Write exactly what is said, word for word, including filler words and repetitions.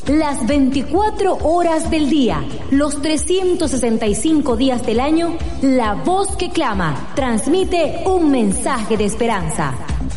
Las veinticuatro horas del día, los trescientos sesenta y cinco días del año, la voz que clama transmite un mensaje de esperanza.